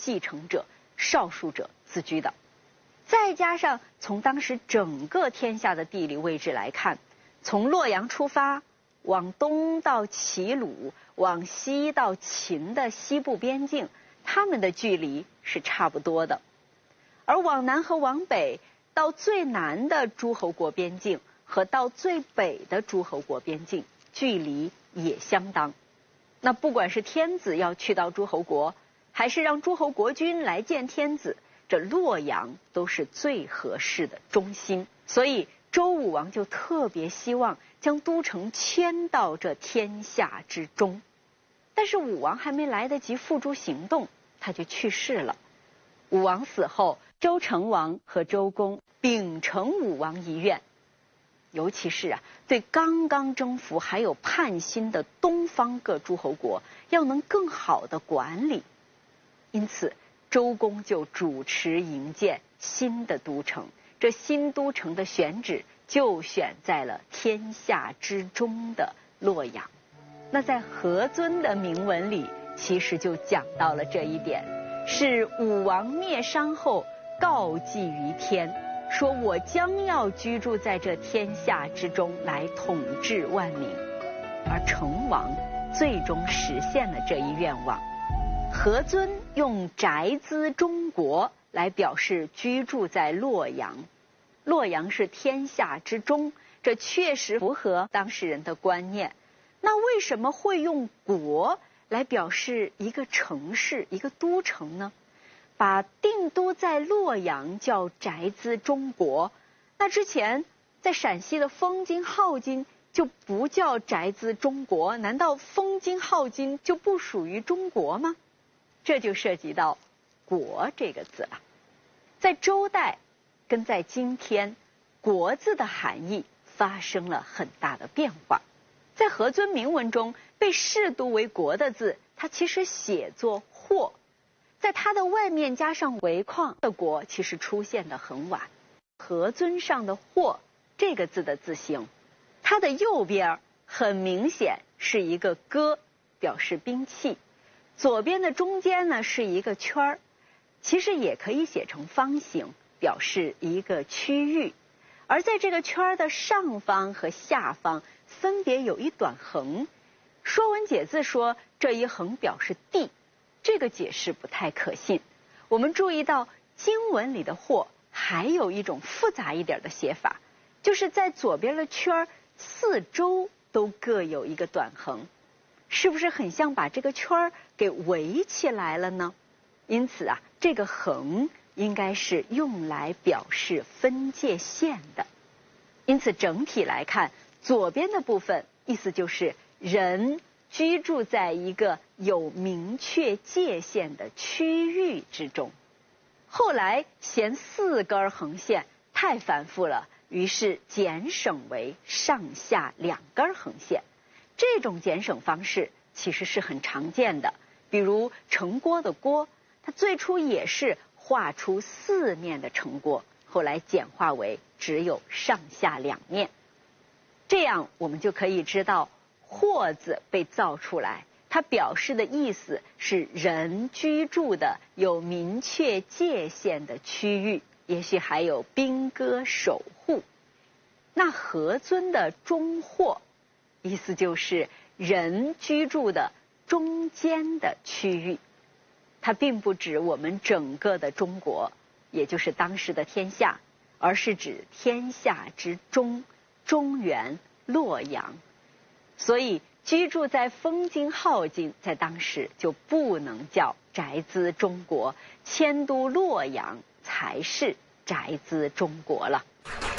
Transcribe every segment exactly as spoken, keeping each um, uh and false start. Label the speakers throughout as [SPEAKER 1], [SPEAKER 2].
[SPEAKER 1] 继承者、少数者自居的。再加上从当时整个天下的地理位置来看，从洛阳出发，往东到齐鲁，往西到秦的西部边境，他们的距离是差不多的。而往南和往北，到最南的诸侯国边境和到最北的诸侯国边境，距离也相当。那不管是天子要去到诸侯国，还是让诸侯国君来见天子，这洛阳都是最合适的中心。所以周武王就特别希望将都城迁到这天下之中。但是武王还没来得及付诸行动，他就去世了。武王死后，周成王和周公秉承武王遗愿，尤其是啊，对刚刚征服还有叛心的东方各诸侯国，要能更好的管理。因此，周公就主持营建新的都城。这新都城的选址就选在了天下之中的洛阳。那在何尊的铭文里，其实就讲到了这一点，是武王灭商后告祭于天，说我将要居住在这天下之中，来统治万民。而成王最终实现了这一愿望。何尊用宅兹中国来表示居住在洛阳。洛阳是天下之中，这确实符合当事人的观念。那为什么会用国来表示一个城市、一个都城呢？把定都在洛阳叫宅兹中国，那之前在陕西的丰京、镐京就不叫宅兹中国，难道丰京、镐京就不属于中国吗？这就涉及到国这个字了。在周代跟在今天，国字的含义发生了很大的变化。在何尊铭文中，被视读为国的字，它其实写作或，在它的外面加上为框的国，其实出现的很晚。何尊上的或这个字的字形，它的右边很明显是一个戈，表示兵器。左边的中间呢是一个圈儿，其实也可以写成方形，表示一个区域。而在这个圈儿的上方和下方分别有一短横。说文解字说这一横表示地，这个解释不太可信。我们注意到经文里的或还有一种复杂一点的写法，就是在左边的圈儿四周都各有一个短横，是不是很像把这个圈儿给围起来了呢？因此啊，这个横应该是用来表示分界线的。因此整体来看，左边的部分意思就是人居住在一个有明确界限的区域之中。后来嫌四根横线太繁复了，于是简省为上下两根横线。这种简省方式其实是很常见的，比如城郭的郭，它最初也是画出四面的城郭，后来简化为只有上下两面。这样我们就可以知道或字被造出来，它表示的意思是人居住的有明确界限的区域，也许还有兵戈守护。那何尊的中或意思就是人居住的中间的区域，它并不指我们整个的中国，也就是当时的天下，而是指天下之中，中原洛阳。所以居住在丰京、镐京，在当时就不能叫宅兹中国，迁都洛阳才是宅兹中国了。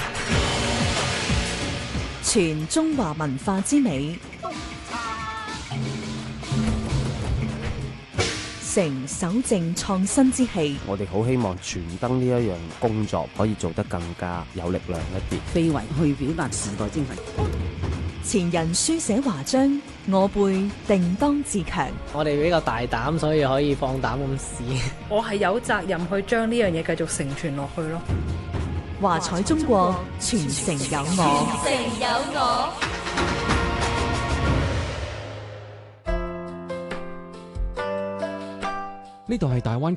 [SPEAKER 2] 全中華文化之美，成守正創新之氣。
[SPEAKER 3] 我哋好希望傳燈呢一樣工作可以做得更加有力量一啲，
[SPEAKER 4] 非遺去表達時代精神。
[SPEAKER 2] 前人書寫華章，我輩定當自強。
[SPEAKER 5] 我哋比較大膽，所以可以放膽咁試。
[SPEAKER 6] 我係有責任去將呢樣嘢繼續承傳落去咯。
[SPEAKER 2] 華彩中國，傳承有我。
[SPEAKER 7] 傳承有我。
[SPEAKER 8] 呢度係大灣